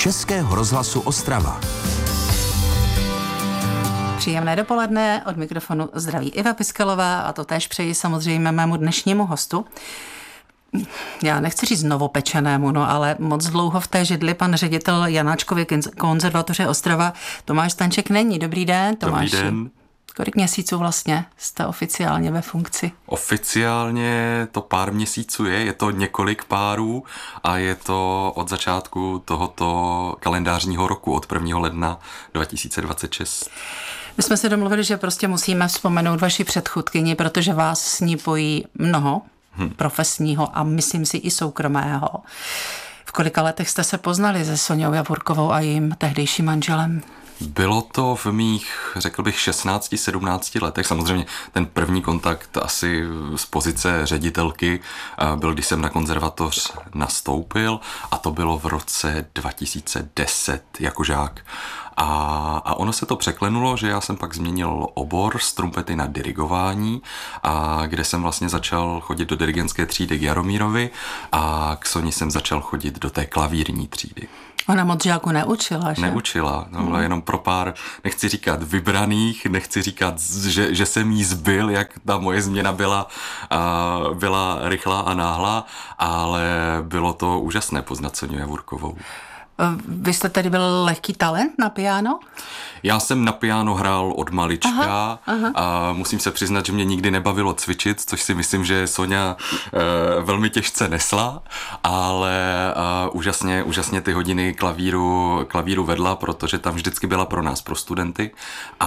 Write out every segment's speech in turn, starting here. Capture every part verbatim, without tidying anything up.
Českého rozhlasu Ostrava. Příjemné dopoledne, od mikrofonu zdraví Iva Piskalová a to též přeji samozřejmě mému dnešnímu hostu. Já nechci říct novopečenému, no ale moc dlouho v té židli pan ředitel Janáčkovy konzervatoře Ostrava Tomáš Stanček není. Dobrý den, Tomáši. Dobrý den. Kolik měsíců vlastně jste oficiálně ve funkci? Oficiálně to pár měsíců je, je to několik párů a je to od začátku tohoto kalendářního roku, od prvního ledna dva tisíce dvacet šest. My jsme si domluvili, že prostě musíme vzpomenout vaši předchůdkyni, protože vás s ní pojí mnoho hmm. profesního a myslím si i soukromého. V kolika letech jste se poznali se Soňou Javorkovou a jejím tehdejším manželem? Bylo to v mých, řekl bych, šestnácti sedmnácti letech. Samozřejmě ten první kontakt asi z pozice ředitelky byl, když jsem na konzervatoř nastoupil a to bylo v roce dva tisíce deset jako žák. A, a ono se to překlenulo, že já jsem pak změnil obor z trumpety na dirigování, a kde jsem vlastně začal chodit do dirigentské třídy k Jaromírovi a k Soni jsem začal chodit do té klavírní třídy. Ona moc žáků neučila, že? Neučila, no, byla jenom pro pár, nechci říkat vybraných, nechci říkat, že, že jsem jí zbyl, jak ta moje změna byla, uh, byla rychlá a náhlá, ale bylo to úžasné poznat Soňu Javorkovou. Vy jste tedy byl lehký talent na piano? Já jsem na piano hrál od malička aha, aha. a musím se přiznat, že mě nikdy nebavilo cvičit, což si myslím, že Soňa e, velmi těžce nesla, ale e, úžasně, úžasně ty hodiny klavíru, klavíru vedla, protože tam vždycky byla pro nás, pro studenty a,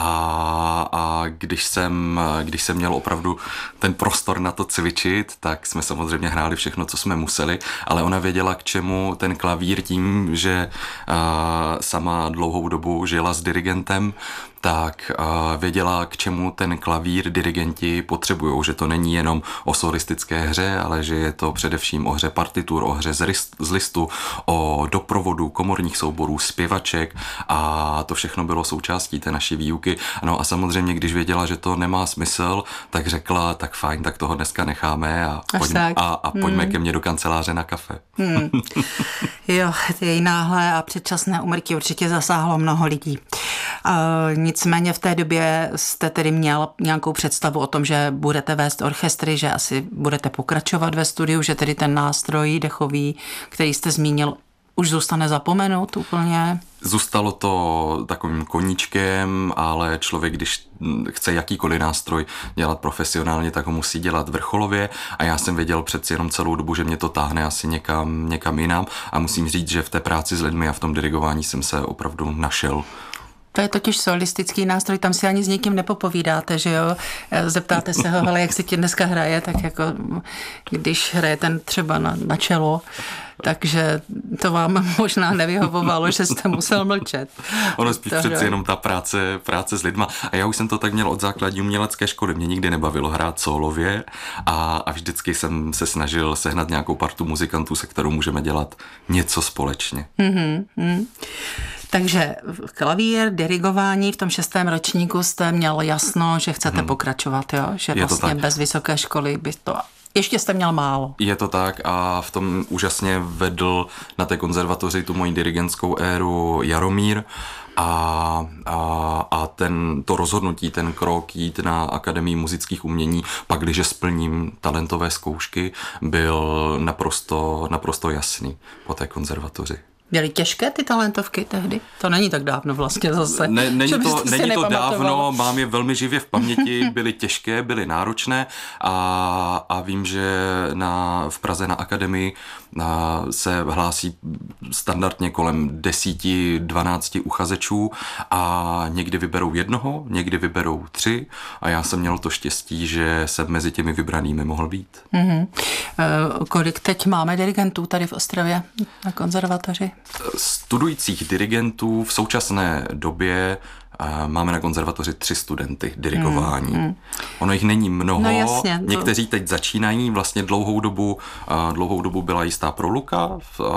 a když, jsem, když jsem měl opravdu ten prostor na to cvičit, tak jsme samozřejmě hráli všechno, co jsme museli, ale ona věděla, k čemu ten klavír tím, že e, sama dlouhou dobu žila s dirigentem, tak věděla, k čemu ten klavír dirigenti potřebujou, že to není jenom o solistické hře, ale že je to především o hře partitur, o hře z listu, o doprovodu komorních souborů, zpěvaček a to všechno bylo součástí té naší výuky. No a samozřejmě, když věděla, že to nemá smysl, tak řekla, tak fajn, tak toho dneska necháme a, pojďme, a, a pojďme hmm. ke mně do kanceláře na kafe. Hmm. Jo, její náhlé a předčasné úmrtí určitě zasáhlo mnoho lidí. Uh, nicméně v té době jste tedy měl nějakou představu o tom, že budete vést orchestry, že asi budete pokračovat ve studiu, že tedy ten nástroj dechový, který jste zmínil, už zůstane zapomenout úplně? Zůstalo to takovým koníčkem, ale člověk, když chce jakýkoliv nástroj dělat profesionálně, tak ho musí dělat vrcholově a já jsem věděl přeci jenom celou dobu, že mě to táhne asi někam, někam jinam a musím říct, že v té práci s lidmi a v tom dirigování jsem se opravdu našel. To je totiž solistický nástroj, tam si ani s nikým nepopovídáte, že jo? Zeptáte se ho, ale jak se ti dneska hraje, tak jako když hraje ten třeba na, na čelo, takže to vám možná nevyhovovalo, že jste musel mlčet. Ono spíš to přeci jenom ta práce, práce s lidma. A já už jsem to tak měl od základní umělecké školy. Mě nikdy nebavilo hrát sólově a, a vždycky jsem se snažil sehnat nějakou partu muzikantů, se kterou můžeme dělat něco společně. Mm-hmm, mm. Takže klavír, dirigování, v tom šestém ročníku jste měl jasno, že chcete hmm. pokračovat, jo? Že je vlastně bez vysoké školy by to... Ještě jste měl málo. Je to tak a v tom úžasně vedl na té konzervatoři tu moji dirigentskou éru Jaromír a, a, a ten, to rozhodnutí, ten krok jít na Akademii muzických umění, pak když splním talentové zkoušky, byl naprosto, naprosto jasný po té konzervatoři. Byly těžké ty talentovky tehdy? To není tak dávno vlastně zase. Ne, není to, není to dávno, mám je velmi živě v paměti, byly těžké, byly náročné a, a vím, že na, v Praze na Akademii na, se hlásí standardně kolem deseti dvanácti uchazečů a někdy vyberou jednoho, někdy vyberou tři a já jsem měl to štěstí, že jsem mezi těmi vybranými mohl být. Mm-hmm. Kolik teď máme dirigentů tady v Ostravě na konzervatoři? Studujících dirigentů v současné době máme na konzervatoři tři studenty dirigování. Hmm, hmm. Ono jich není mnoho, no jasně, to... někteří teď začínají, vlastně dlouhou dobu, dlouhou dobu byla jistá proluka,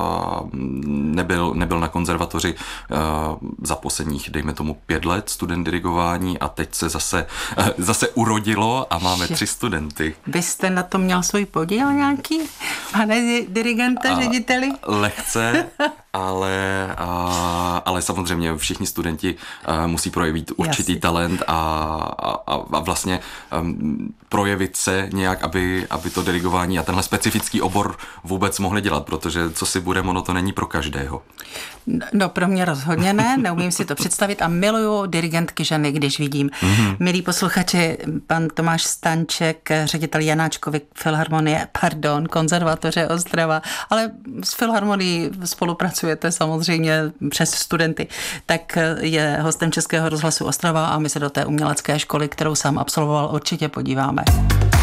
nebyl, nebyl na konzervatoři za posledních, dejme tomu, pět let student dirigování a teď se zase, zase urodilo a máme tři studenty. Vy jste na tom měl svůj podíl nějaký, pane dirigente, řediteli? Lehce, ale, a, ale samozřejmě všichni studenti a, musí projevit určitý Jasně. talent a, a, a vlastně um, projevit se nějak, aby, aby to dirigování a tenhle specifický obor vůbec mohli dělat, protože co si budeme, ono to není pro každého. No pro mě rozhodně ne, neumím si to představit a miluju dirigentky ženy, když vidím. Mm-hmm. Milí posluchači, pan Tomáš Stanček, ředitel Janáčkovy filharmonie, pardon, konzervatoře Ostrava, ale s filharmonií spolupracujete samozřejmě přes studenty, tak je hostem Českého rozhlasu Ostrava a my se do té umělecké školy, kterou sám absolvoval, určitě podíváme.